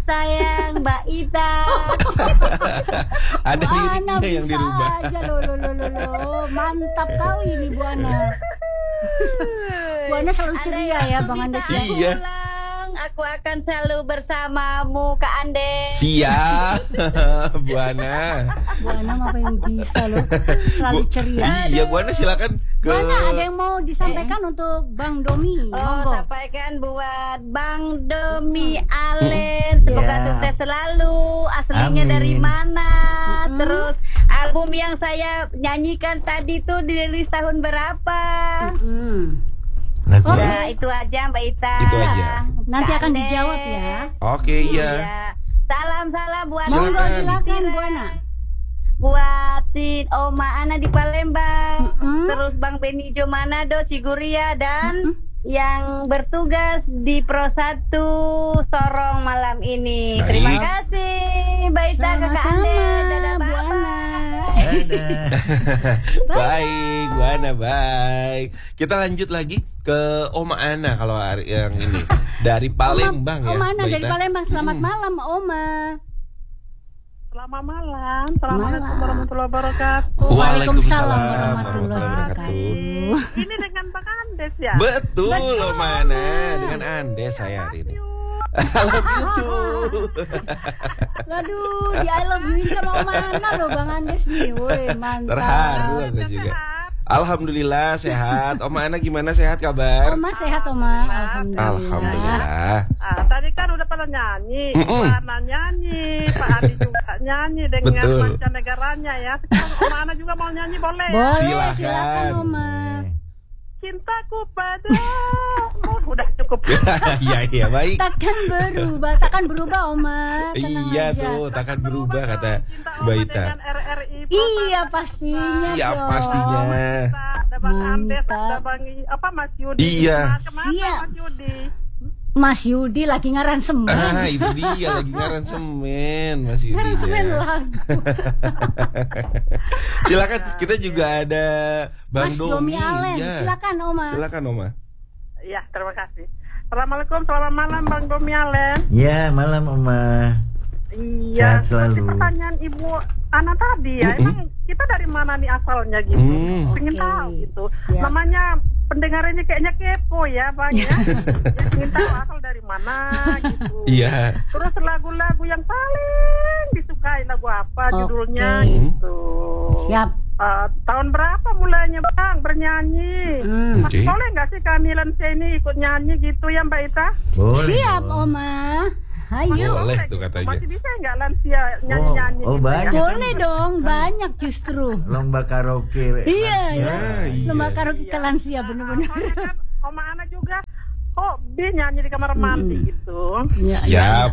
sayang Mbak Ita. Ada Bu Ana liriknya yang bisa dirubah. aja loh. Mantap kau ini Bu Ana. Bu Ana selalu ceria ya Bang Andes ya. Iya. Aku akan selalu bersamamu Kak Andes. Siap. Bu Ana. Bu Ana apa yang bisa loh. Selalu ceria. Iya, Bu Ana silakan ke. Bu Ana ada yang mau disampaikan untuk Bang Domi. Monggo. Sampaikan buat Bang Domi Allen. Semoga sukses selalu. Aslinya Amin. dari mana? Terus album yang saya nyanyikan tadi tuh dirilis tahun berapa? Lagu Nah, itu aja Mbak Ita. Itu aja. Nanti Kak akan Andes. dijawab ya. Oke, iya. Salam buat Monggo silakan Bu Ana. buatin Oma Ana di Palembang, Mm-mm. terus Bang Benijo Manado Ciguria dan yang bertugas di Pro 1 Sorong malam ini. Baik. Terima kasih Mbak Ita, Kakak Sama-sama, Ande. Dadah, Bu bye-bye. Ana. Dadah. Baik, Bu Ana, baik. Kita lanjut lagi ke Oma Ana kalau hari yang ini dari Palembang ya. Oma Ana Mbak dari Ita. Palembang. Selamat malam Oma. Selamat malam. Assalamualaikum Malam. warahmatullahi wabarakatuh. Waalaikumsalam warahmatullahi wabarakatuh. Ini dengan Bang Andes ya? Betul, Oma Ana. Dengan Andes saya hari ini. I love you too. Waduh, di I love you sama Oma Ana loh Bang Andes nih. Woi, mantap. Terharu aku juga. Alhamdulillah sehat. Oma Ana gimana, sehat kabar? Oma sehat Oma. Alhamdulillah. Alhamdulillah. Tadi kan udah pada nyanyi, Mm-mm. Pak Ana nyanyi, Pak Adi juga nyanyi dengan Betul. mancanegaranya ya. Sekarang Oma Ana juga mau nyanyi boleh ya? Boleh, Silakan. silakan Oma. Cintaku padamu. Udah cukup. Iya, baik. Takkan berubah Oma. Tenang Iya aja. tuh, takkan berubah kata Cinta Mbak Oma Ita. dengan RRI. Iya pastinya. Siap dong. pastinya. Ada Bang Andes, Mantap. ada Bang Mas Yudi. Iya. Kemana Siap. Mas Yudi? Mas Yudi lagi ngaran semen. Itu dia lagi ngaran semen, Mas Yudi. Ngaran semen ya. lagu. Silakan, kita juga ada Bang Mas Domi Allen. Iya. Silakan Oma. Silakan Oma. Ya, terima kasih. Assalamualaikum, selamat malam Bang Domi Allen. Ya, malam Oma. Iya, Sehat selalu. seperti pertanyaan Ibu Ana tadi ya, emang kita dari mana nih asalnya gitu? Pengen Oke, tahu gitu. siap. Namanya pendengarannya kayaknya kepo ya Bang ya. Ya, pengen tahu asal dari mana gitu. Iya. Terus lagu-lagu yang paling disukai lagu apa judulnya Oke. gitu. Siap. Tahun berapa mulainya Bang bernyanyi? Oke. Boleh nggak sih kami lansia ini ikut nyanyi gitu ya Mbak Ita? Boleh. Siap dong. Oma. Ayo. Boleh Boleh tuh gitu. katanya. Masih bisa nggak lansia nyanyi-nyanyi Oh, gitu banyak. ya? Boleh dong, banyak justru. Lomba karaoke. Iya, lansia. ya. Lomba karaoke lansia bener-bener. Soalnya kan Oma Ana juga hobi nyanyi di kamar mandi gitu. Ya, ya. Siap.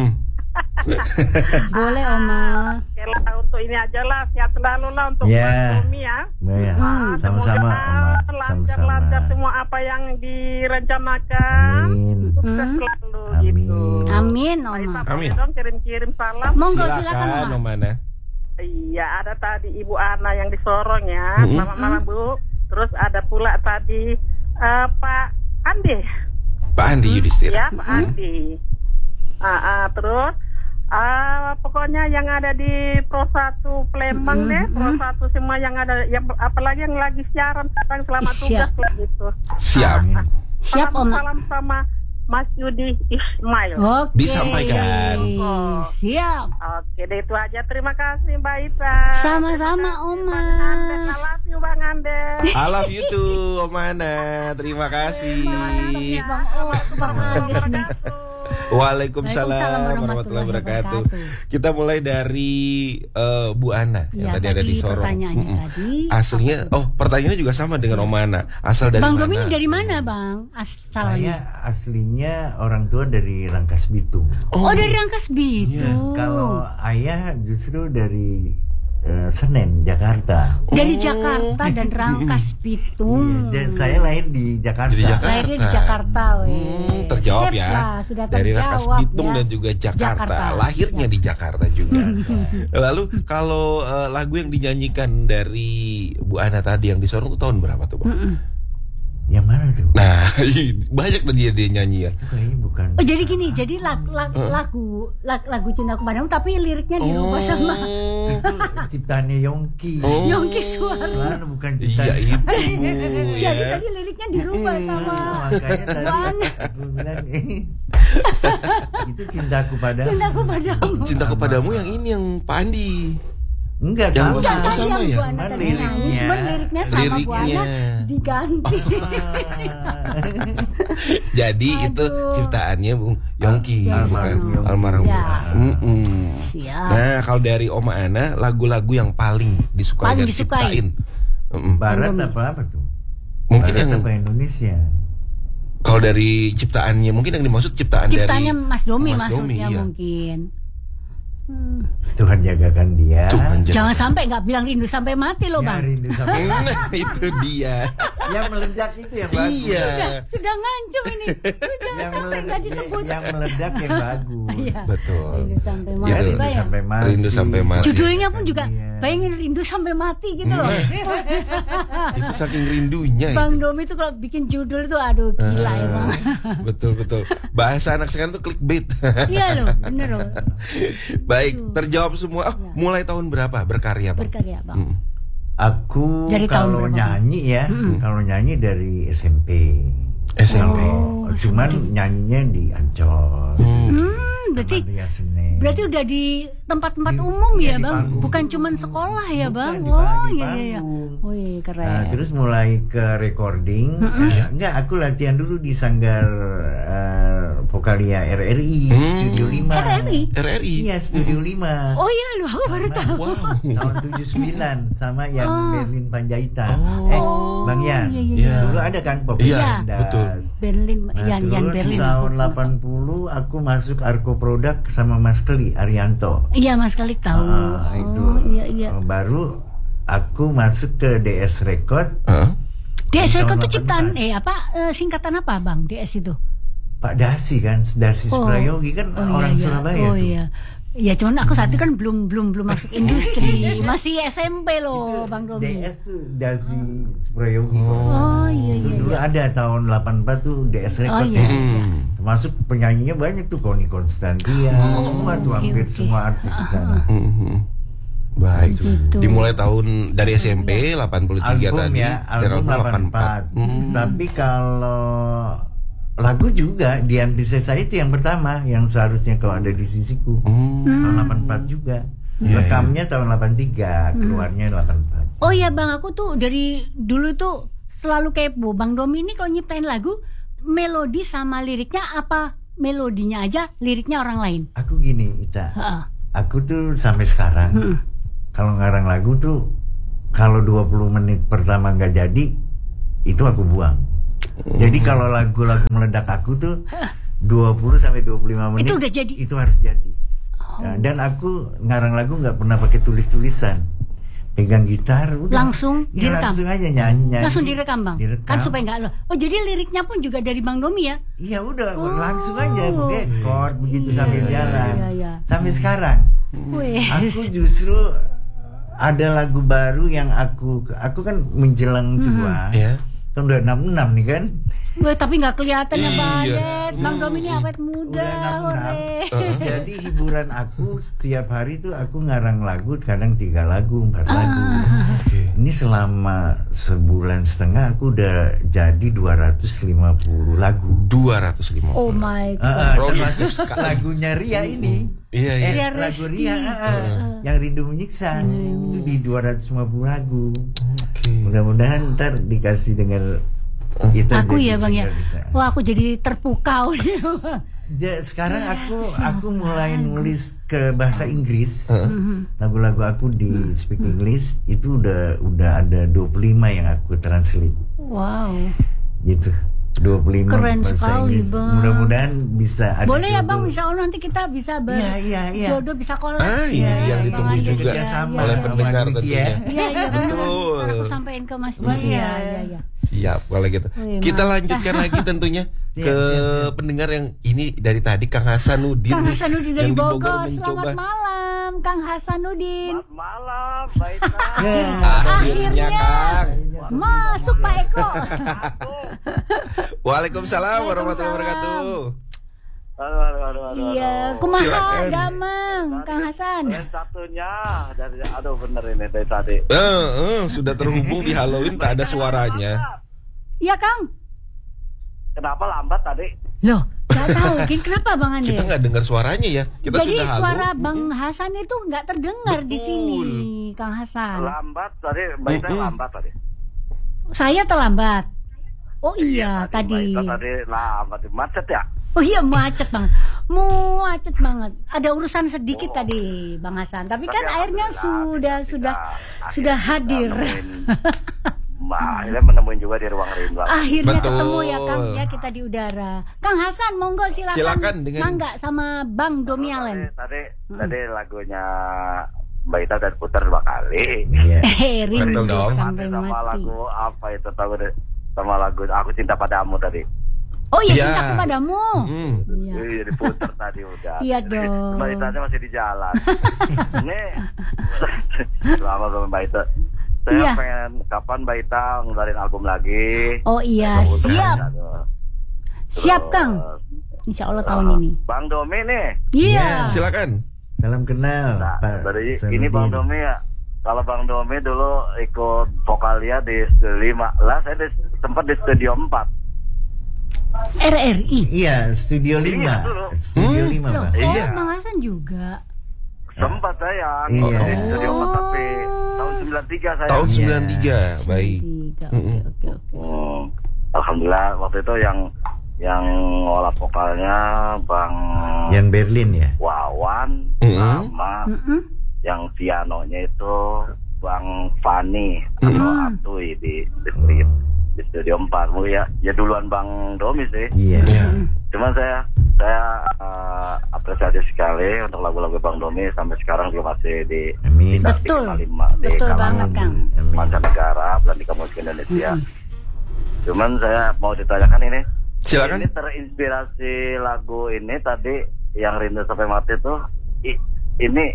Boleh Oma. Oke lah, untuk ini aja lah, sehat selalu lah untuk Ya. Mas Domi ya. Ya, sama-sama Oma. Lancar-lancar Sama-sama. semua apa yang direncanakan. Amin. Sukses selalu Amin. gitu. Amin Mbak Oma. Ita, Amin. boleh dong kirim-kirim salam. Monggo Silakan silakan Oma. Oma Ana. Iya, ada tadi Ibu Ana yang di Sorong ya. Mm-mm. Selamat malam Bu. Terus ada pula tadi Pak Andi. Pak Andi Yudhistira. Ya, Pak Andi. Terus pokoknya yang ada di Pro 1 Palembang deh, Pro 1 semua yang ada, yang apalagi yang lagi siaran sekarang selama tugas Siap. lah gitu. Siap. Siap Oma. Salam sama Mas Yudi Ismail. Oke. Disampaikan. Siap. Oke, deh itu aja. Terima kasih Mbak Ita. Sama-sama, Terima kasih, Oma. Bang Andes. I love you Bang Andes. I love you too, Oma Ana. Terima kasih. Bang Andes nih. Waalaikumsalam warahmatullahi wabarakatuh. Kita mulai dari Bu Ana yang Ya, tadi ada di Sorong. pertanyaannya tadi. Aslinya, pertanyaannya juga sama dengan Oma Ana. Asal dari Bang mana? Domi ini dari mana Bang? Saya Asalnya. aslinya orang tua dari Rangkas Bitung. Oh, dari Rangkas Iya. Bitung. Kalau ayah justru dari Senen, Jakarta. Dari Jakarta dan Rangkas Bitung. Iya, dan saya lahir di Jakarta. Di Jakarta. Lahirnya di Jakarta, weh. Terjawab Sip ya. lah, sudah Dari Rangkas terjawab Bitung ya. dan juga Jakarta. Jakarta. Lahirnya Siap. di Jakarta juga. Lalu kalau lagu yang dinyanyikan dari Bu Ana tadi yang di Sorong itu tahun berapa tuh, Bang? Yang mana tuh? Nah, banyak tadi dia nyanyi ya. Itu kayaknya bukan. Oh jadi gini, jadi lagu Cintaku Padamu tapi liriknya dirubah sama Itu ciptaannya Yongki. Oh. Yongki Suara. Mana bukan Iya ciptaan. itu. Jadi ya. tadi liriknya dirubah sama Makanya tadi Mana? aku bilang itu Cintaku Padamu. Cintaku Padamu. Cintaku Padamu yang ini yang Pak Andi. Enggak Yang sama. Oh, sama ya? Cuman Cuman liriknya sama Bu Liriknya. Ana diganti. Jadi itu Aduh. ciptaannya Bung Yongki, bukan Almarhum. almarhum. Ya. Mm-mm. Siap. Nah, kalau dari Oma Ana, lagu-lagu yang paling disukai Paling dan disukai. ciptain. Barat Indomie. apa tuh? Mungkin Barat yang apa Indonesia? kalau dari ciptaannya, mungkin yang dimaksud ciptaan Ciptanya dari Mas Domi Mas Domi, maksudnya iya. mungkin. Tuhan jagakan dia. Tuhan jaga. Jangan sampai nggak bilang rindu sampai mati loh Ya, Bang. rindu sampai Nah, itu dia. yang meledak itu yang bagus. Iya. Sudah ngancung ini. Sudah Yang sampai nggak disebut. yang meledak yang bagus. Iya. Betul. Rindu sampai Gitu. mati Rindu bayang. sampai mati. Rindu sampai mati. Judulnya pun juga Iya. bayangin rindu sampai mati gitu loh. Itu saking rindunya Bang itu. Domi itu kalau bikin judul itu aduh gila emang. Betul betul. Bahasa anak sekarang tuh clickbait. Iya loh, bener loh. Baik, terjawab semua. Oh, Ya. mulai tahun berapa berkarya, Bang? Berkarya Bang. Mm. Aku Dari tahun kalau berapa? nyanyi ya, kalau nyanyi dari SMP. SMP. Oh, Cuman nyanyinya di Ancol. Berarti Taman Senen. berarti udah di tempat-tempat Di- umum iya, ya di Bang, panggung. bukan cuman sekolah ya Bukan, Bang. di Oh di iya iya. panggung. Wih keren. Nah, terus mulai ke recording. Enggak, aku latihan dulu di Sanggar Vokalia RRI Studio 5. RRI? RRI. Iya, Studio 5. Oh iya loh, aku baru tahu. Wow. Tahun 79 sama yang Berlin Panjaitan. Oh. Bang Yan. Iya, iya, iya. Dulu ada kan Pop Iya, Indah. betul. Berlin, Nah, Yan terus Berlin. tahun 80 aku masuk Arko Produk sama Mas Keli Arianto. Iya Mas Kalik tahu. Itu Oh iya iya. baru aku masuk ke DS Record. Hah? DS tahun Record itu ciptaan 84. singkatan apa Bang? DS itu? Pak Dasi kan, Dasi Suprayogi kan orang iya. Surabaya Oh tuh. iya. Ya cuman aku saat itu kan belum masuk industri, masih SMP loh Bang Domi. DS tuh Dasi Suprayogi. Oh iya Itu iya. dulu ada tahun 84 tuh DS Record iya. ya. Termasuk penyanyinya banyak tuh Connie Constantia, semua tuh hampir oke. semua artis di sana. Baik. Gitu. Dimulai tahun dari SMP 83 Album tadi. ya, dan album 84. Tapi kalau lagu juga Dian Piscesa itu yang pertama yang seharusnya kalau ada di sisiku. Tahun 84 juga. Iya, Rekamnya tahun 83, keluarnya 84. Oh iya Bang, aku tuh dari dulu tuh selalu kepo Bang Domi ini kalau nyiptain lagu melodi sama liriknya apa melodinya aja, liriknya orang lain. Aku gini, Ita. Heeh. Aku tuh sampai sekarang kalau ngarang lagu tuh kalau 20 menit pertama nggak jadi itu aku buang. Jadi kalau lagu-lagu meledak aku tuh 20 sampai 25 menit Itu udah jadi? Itu harus jadi. Nah, dan aku ngarang lagu nggak pernah pakai tulis-tulisan. Pegang gitar udah. Langsung Ya, direkam? langsung aja nyanyi. Langsung direkam Bang. Direkam. Kan supaya enggak loh. Oh jadi liriknya pun juga dari Bang Domi ya? Iya udah langsung aja chord begitu Iya, sambil iya, jalan. iya, iya. Sampai sekarang. Wes. Aku justru ada lagu baru yang aku kan menjelang tua. Ya. Kan udah 66 nih kan. Weh, tapi nggak kelihatan ya Bang Iya. Des. Bang Domi ini awet muda. Udah 66. Ore. Jadi hiburan aku setiap hari tuh aku ngarang lagu kadang 3 lagu, 4 lagu. Oke. Ini selama sebulan setengah aku udah jadi 250 lagu. 250. Oh my god. Termasuk lagunya Ria ini. Iya, iya. Ria Lagu Resti. Ria yang Rindu Menyiksa itu di 250 lagu. Oke. Mudah-mudahan ntar dikasih dengar itu Aku jadi ya Bang ya. single kita. Wah aku jadi terpukau. Sekarang aku mulai nulis ke bahasa Inggris. Lagu-lagu aku di speak English itu udah ada 25 yang aku translate Wow. gitu. 25 Keren bahasa sekali, Inggris. Bang. Mudah-mudahan bisa ada Boleh ya jodoh. Bang, insya Allah nanti kita bisa Iya. jodoh bisa kolab. Ah, ini yang Bang ditunggu Andes juga ya. sama oleh Iya, pendengar Wiki tentunya. ya. Iya iya benar. Betul. Ntar aku sampaikan ke Mas Iya. Iya iya iya. Siap kalau gitu. Wih, Kita mantap. lanjutkan lagi tentunya Siap, ke siap. pendengar yang ini dari tadi Kang Hasanuddin. Kang nih, Hasanuddin dari yang di Bogor. mencoba. Selamat malam, Kang Hasanuddin. Selamat malam, baiklah. Akhirnya Kang. Masuk Pak Eko. Waalaikumsalam warahmatullahi wabarakatuh. Aduh. Iya, kumaha Silakan. damang, Kang Hasan. Yang satunya dari bener ini dari tadi. Sudah terhubung di Halloween tak ada suaranya. Iya, Kang. Kenapa lambat tadi? Loh, nggak tahu. Kenapa Bang Ande? Kita nggak dengar suaranya ya. Kita Jadi sudah halo. suara Bang Hasan itu nggak terdengar di Betul. sini, Kang Hasan. Lambat tadi, baiknya lambat tadi. Saya terlambat. Oh iya, tadi. Baiknya tadi lambat, macet ya? Oh iya, macet banget. Macet banget. Ada urusan sedikit tadi, Bang Hasan. Tapi kan akhirnya sudah hadir. Akhirnya menemuin juga di ruang rimba. Akhirnya Betul. ketemu ya Kang, ya kita di udara. Kang Hasan, monggo silakan. Silakan dengan- Mangga sama Bang Domi Allen. Tadi lagunya Mbak Ita udah putar 2 kali. Iya. Rindu Betul dong. sampai Sama mati. lagu apa itu tahu deh? Sama lagu Aku Cinta Padamu tadi. Oh iya, Iya. cinta kepadamu. Iya. Iya diputar tadi udah. Iya dong. Mbak Ita masih di jalan. Ini selamat sama Mbak Ita. Saya Iya. pengen kapan Mbak Ita ngeluarin album lagi. Oh iya, siap. Siap, Kang. Insya Allah tahun ini. Bang Domi nih. Iya. Silakan. Salam kenal, Nah, Pak. dari Hasanuddin. ini Bang Domi ya. Kalau Bang Domi dulu ikut vokalnya di Studio 5. Lah saya sempat di Studio 4. RRI. Iya, Studio 5. dulu. Studio 5, Loh, Pak. oh Iya. Bang Hasan juga. Sempat saya Iya. di Studio 4 tapi tahun 93 saya. Tahun Iya. 93. Baik. Tiga. Oke. Alhamdulillah waktu itu yang ngolah vokalnya Bang Yang Berlin ya. Wawan sama yang pianonya itu Bang Fani atau Atuy di Studio 4. Ya duluan Bang Domi sih. Iya. Iya. Cuman saya apresiasi sekali untuk lagu-lagu Bang Domi sampai sekarang juga masih Amin. Betul. di Betul kalangan banget, Kang. Amin. mancanegara dan di musik Indonesia. Cuman saya mau ditanyakan ini. Silakan. Ini terinspirasi lagu ini tadi yang Rindu Sampai Mati tuh ini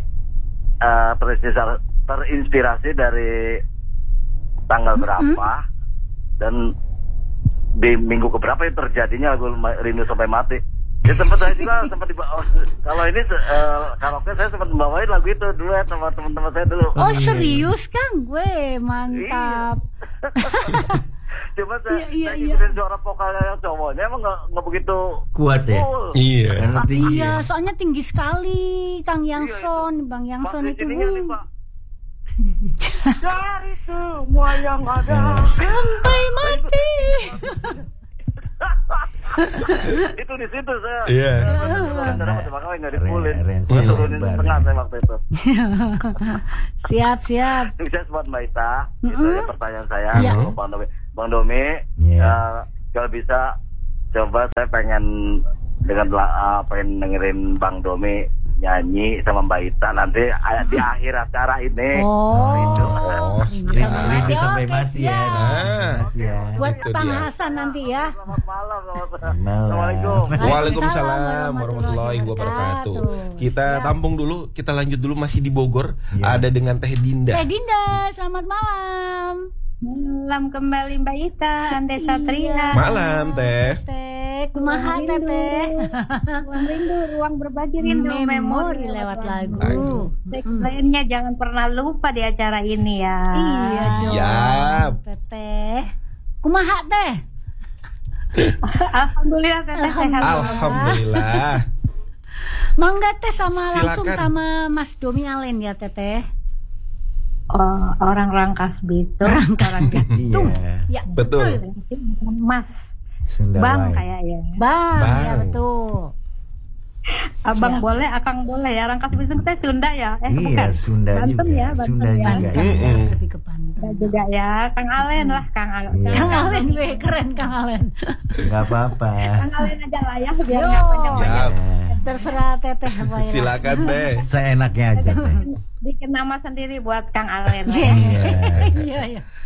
terinspirasi dari tanggal berapa dan di minggu keberapa itu terjadinya lagu Rindu Sampai Mati. Ya sempat saya juga sempat kalau ini karaoke saya sempat membawain lagu itu dulu ya sama teman-teman saya dulu. Oh serius Kang, gue mantap. Cuma saya Iya. ngikutin suara vokalnya yang cowoknya emang nggak begitu Kuat ya. full. Iya. Karena tinggi. Iya, ya. soalnya tinggi sekali Kang Iya, Yangson, Bang Yangson Pas di itu. sininya nih, Pak. Dari semua yang ada Sampai mati. itu di situ saya. Iya. Makanya nggak dipulin. Keren, Saya keren. turunin setengah saya waktu itu. Siap. Sukses buat Mbak Ita. Itu ya pertanyaan saya. Iya. Kalau Bang Domi, Iya. kalau bisa coba saya pengen pengen dengerin Bang Domi nyanyi sama Mbak Ita nanti di akhir acara ini. Oh, Oh, Rindu siap. sampai Rindu mati. sampai Oke, mati ya. siap. Mati ya. Buat Itu Kang dia. Hasan nanti ya. Selamat malam. Malam. Assalamualaikum. Waalaikumsalam warahmatullahi wabarakatuh. Kita tampung dulu, kita lanjut dulu masih di Bogor. Iya. Ada dengan Teh Dinda. Teh Dinda, selamat malam. Malam kembali Mbak Ita, Ande Satria. Malam Teh. Teh, kumaha Teh Teh? Ruang rindu, ruang berbagi rindu, Memori lewat lagu. Aduh. Lainnya jangan pernah lupa di acara ini ya. Iya dong. Siap. Teteh. Kumaha Teh? Alhamdulillah teteh sehat. Alhamdulillah. Mangga Teh sama langsung Silakan. sama Mas Domi Allen ya Teteh. Oh, orang Rangkas Bitung. Rangkas Bitung. Iya. Ya, Betul. Mas, Sunda Bang Wai. kayaknya. Bang, Bang. ya betul. Abang Siap. boleh, Akang boleh ya. Rangkas Bitung teh Sunda ya? Iya, Bukan. Sunda Banten juga. ya, Banten Sunda ya. juga. Banten, Mm-mm. lebih ke Banten. Ada juga ya. Kang Alen lah, Kang Alen. Iya. Kang Alen, weh, keren Kang Alen. Enggak apa-apa. Kang Alen aja lah ya, biar Yo. nggak panjang-panjang. Ya. Terserah Teteh apa ya. Silakan Teh. Seenaknya aja, Teh. Bikin nama sendiri buat Kang Alen. Iya. Iya. Iya, iya.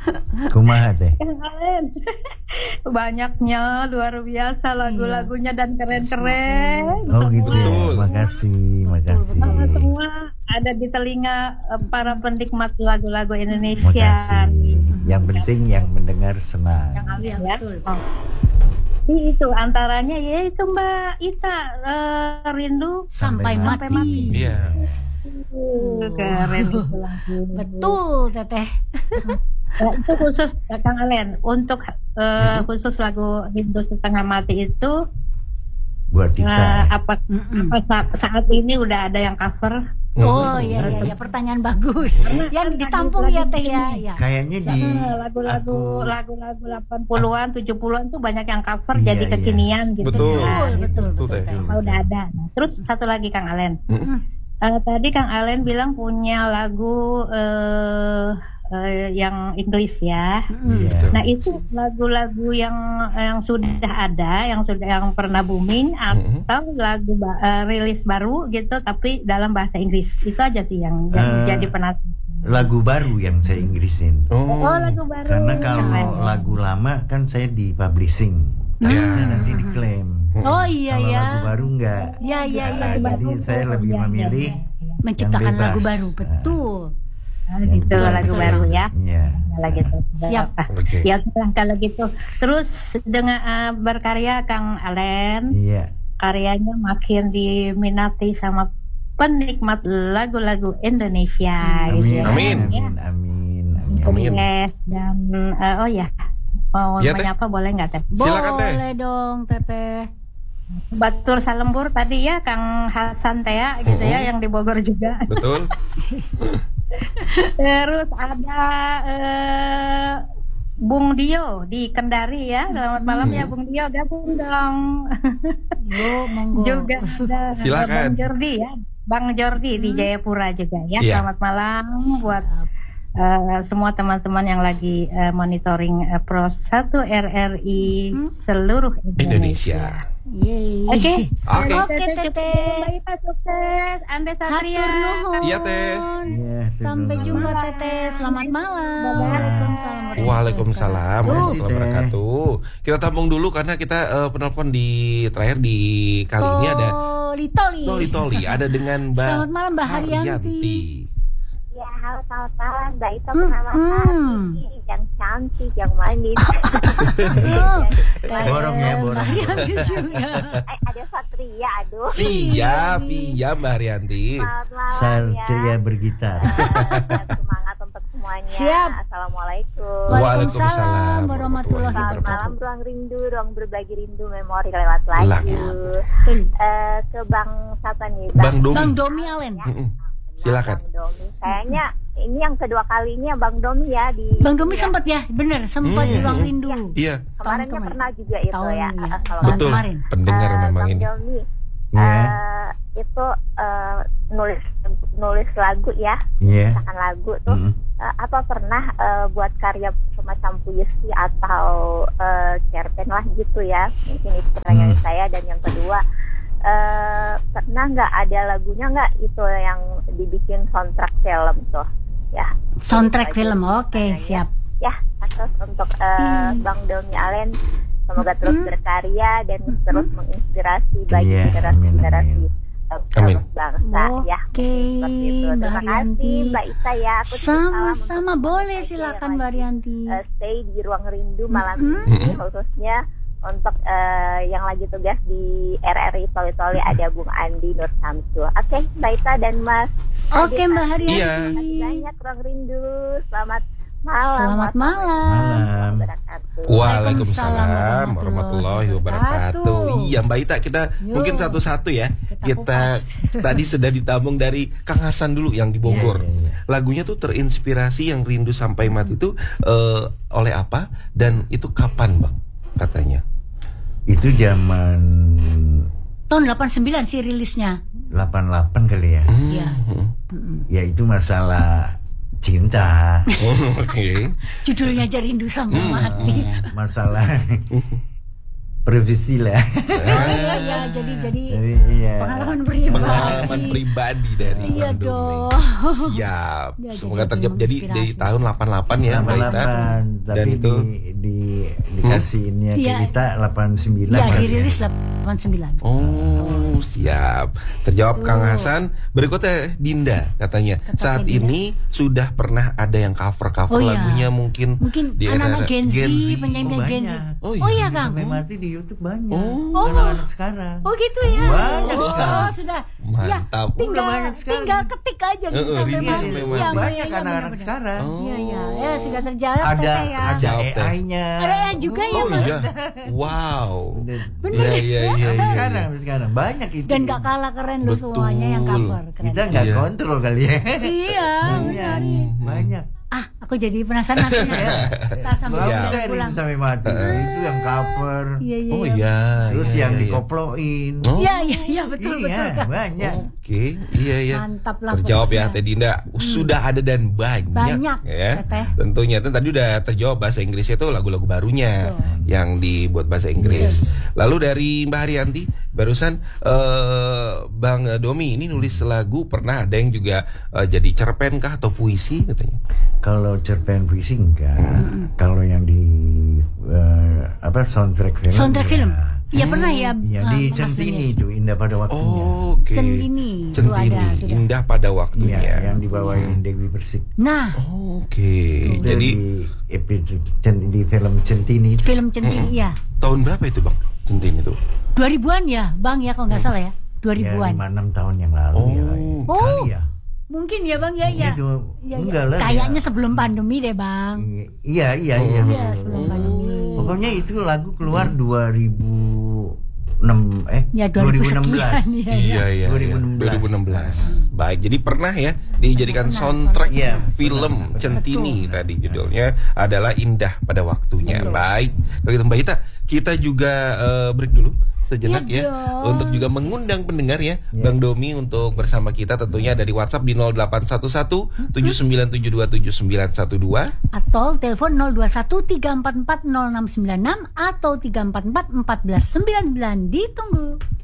Kumaha teh? Kang Alen. Banyaknya luar biasa lagu-lagunya dan keren-keren. Oh gitu ya. Betul. Makasih. Semua ada di telinga para penikmat lagu-lagu Indonesia. Makasih. Yang penting yang mendengar senang. Yang Alen Iya, ya. betul. Oh. Itu antaranya yaitu Mbak Ita, Rindu Sampai mati. Iya. Keren itu lagu. Betul, Teteh. Ya, itu khusus Kang Alen untuk khusus lagu Rindu Setengah Mati itu Buat kita. apa saat ini udah ada yang cover? Oh iya, pertanyaan bagus. Yang ditampung ya Teh ya. Ya. Kayaknya di Lagu-lagu 80-an 70-an tuh banyak yang cover Iya, jadi iya. kekinian gitu. Betul. Nah, Betul. Teh. udah ada. Nah, terus satu lagi Kang Alen. Tadi Kang Alen bilang punya lagu yang Inggris ya. Iya. Nah itu lagu-lagu yang sudah ada, yang pernah booming atau lagu rilis baru gitu, tapi dalam bahasa Inggris itu aja sih yang jadi penasaran. Lagu baru yang saya Inggrisin. Oh lagu baru. Karena kalau lagu lama kan saya di publishing, takutnya nanti diklaim. Oh iya Kalau ya. lagu baru enggak. Iya. Nah, jadi saya lebih memilih Menciptakan yang bebas. lagu baru, betul. Gitu lagu betul. baru ya. Iya. Kalau gitu. Siap. Oke. Ya sudah kalau gitu. Terus dengan berkarya Kang Alen, Iya. karyanya makin diminati sama penikmat lagu-lagu Indonesia gitu ya. Amin. Amin. Yes, dan oh ya, mau Iya, Teh. menyapa boleh nggak Teh? Silakan, Teh. Boleh dong, Teteh. Batur Salembur tadi ya Kang Hasan Tea gitu ya yang di Bogor juga. Betul. Terus ada Bung Dio di Kendari ya. Selamat malam ya Bung Dio, gabung dong. Yo, monggo. Juga ada Silakan. Bang Jordi ya. Bang Jordi di Jayapura juga ya. Iya. Selamat malam buat semua teman-teman yang lagi monitoring Pro 1 RRI seluruh Indonesia. Yeay. Oke. Oke. Teteh. Baik, Pak, sukses. Ande Satria. Hatur nuhun. Iya, Teh. Iya, Sampai betul. jumpa Teteh. Selamat malam. Bye-bye. Waalaikumsalam. Waalaikumsalam warahmatullahi Teh. wabarakatuh. Kita tampung dulu karena kita penelpon di terakhir di kali ini ada Toli. Ada dengan Mbak Selamat malam, Mbak Haryanti. Ya, halo selamat malam. Mbak Ita bernama Haryanti, yang cantik, yang manis. Borong ya, borong. Haryanti juga. Ada Satria, aduh. Siap, Mbak Haryanti. Selamat malam Satria ya. bergitar. Semangat untuk semuanya. Siap. Assalamualaikum. Waalaikumsalam warahmatullahi Selamat malam, wabarakatuh. ruang rindu, ruang berbagi rindu, memori lewat lagu. Betul. Ke Bang siapa nih? Bang Domi. Bang Domi Alen. Silakan. Bang Domi. Kayaknya ini yang kedua kalinya Bang Domi ya di. Bang Domi sempat ya, bener, sempat di ruang rindu. Iya, Kemarinnya Tahun pernah juga itu Tahun, ya. ya. Kalau Tahun betul. kemarin. Pendengar memang Bang ini. Domi, Iya. itu nulis lagu ya, Iya. misalkan lagu tuh apa pernah buat karya semacam puisi atau cerpen lah gitu ya, mungkin itu pertanyaan saya. Dan yang kedua, pernah nggak ada lagunya nggak itu yang dibikin soundtrack film tuh ya? Soundtrack Itu aja film, oke, pertanyaannya. siap. Ya, terus untuk Bang Domi Alen, semoga terus berkarya dan terus menginspirasi bagi Iya, generasi-generasi amin. Amin. bangsa ya. Oke, Seperti itu. Mbak Terima Haryanti. kasih Mbak Ita ya. Aku titip salam Sama-sama, untuk boleh, semuanya silakan yang Mbak lagi, Haryanti. stay di ruang rindu malam ini, khususnya untuk yang lagi tugas di RRI Toli-Toli ada Bung Andi Nur Samsul. Oke, Mbak Ita dan Mas Oke, Adi, Mbak Haryanti. Iya. terima kasih banyak ruang rindu. Selamat malam. Selamat malam. Malam. Wabarakatuh. Waalaikumsalam warahmatullahi wabarakatuh. wabarakatuh. Iya Mbak Ita, kita Yuk. mungkin satu-satu ya. Kita Tadi sudah ditabung dari Kang Hasan dulu yang di Bogor. Iya. Lagunya tuh terinspirasi yang Rindu Sampai Mati itu oleh apa dan itu kapan Bang katanya? Itu zaman Tahun 89 sih rilisnya. 88 kali ya. Iya. Ya itu masalah cinta. Oke. Judulnya aja Rindu Sampai Mati. Masalah privasi lah. Iya, jadi Iya. pengalaman Pengalaman pribadi. pribadi dari Iya Bang Domi. dong. Siap. Ya, Semoga jadi terjawab. Jadi menginspirasi. dari tahun 88 ya, Mbak Ita. 88, Dan tapi itu dikasihnya ke Iya. kita 89. Iya, Mas. dirilis 89. Oh, siap. Terjawab Kang Hasan. Berikutnya Dinda katanya. Tetapnya Saat Dinda. ini sudah pernah ada yang cover Oh, iya. lagunya mungkin Mungkin di anak-anak era-era Gen Z, Oh, penyanyi Gen Z. banyak. Oh, Oh iya, Bisa Kang. sampai mati di YouTube banyak. Oh. Anak-anak sekarang. Oh gitu ya. Banyak Oh, sekarang. sudah. Mantap. Ya, tinggal Udah banyak sekali. tinggal ketik aja gitu sampai remix mati. sampai Iya, mati. Banyak iya, anak-anak benar-benar. sekarang. Oh. Iya, iya. Ya, sudah terjawab Ada Teteh ya. ada Jawab, Teh. AI-nya. Ada AI juga ya, Oh Bang? iya. Wow. Bener Iya, ya? iya, iya, Sampai iya. sekarang banyak itu. Dan gak kalah keren loh Betul. semuanya yang cover. Keren. Kita nggak Iya. kontrol kali ya. Iya, benar. Banyak. Ah, aku jadi penasaran nantinya. Kita sambil Siap. jalan Kita pulang. itu sampai mati. Itu yang cover. Iya, iya. Oh iya. Terus iya, yang iya. dikoploin. Oh. Iya, iya, iya, betul, betul. Iya, Kak. banyak. Oke, iya ya. Mantap lah Terjawab ya pokoknya. Teh Dinda. Sudah ada dan banyak, Banyak, ya. Teteh. Tentunya tadi udah terjawab bahasa Inggrisnya itu lagu-lagu barunya Betul. yang dibuat bahasa Inggris. Lalu dari Mbak Haryanti barusan Bang Domi ini nulis lagu, pernah ada yang juga jadi cerpen kah atau puisi katanya? Kalau cerpen puisi enggak. Kalau yang di soundtrack film. Soundtrack ya. film. Iya pernah ya. Iya di Mas Centini Denny. itu Indah pada waktunya. Oh, oke. Centini, itu Centini, ada, sudah. indah pada Iya, waktunya. yang dibawain Dewi Persik. Nah, Oke. Jadi di film Centini itu. film Centini ya. tahun berapa itu Bang? Centini itu? 2000-an ya, Bang ya kalau nggak salah ya. 2000-an. Ya, 5-6 tahun yang lalu Oh. ya. Oh. Kali ya. Mungkin ya, Bang ya, ya. Ya, Enggak ya. lah. Kayaknya ya. sebelum pandemi deh, Bang. Iya. Iya, sebelum pandemi. Pokoknya itu lagu keluar 2006 Ya 2000 sekian 2016. ya. Iya, 2016. Baik, jadi pernah ya dijadikan Pernah, soundtrack Iya, film betul. Centini tadi judulnya adalah Indah pada Waktunya. Betul. Baik, kalau gitu Mbak Ita, kita juga break dulu sejenak Iya ya dong. untuk juga mengundang pendengar ya Bang Domi untuk bersama kita tentunya dari WhatsApp di 0811 7972 7912. Atau telepon 0213440696 atau 344 1499. Ditunggu.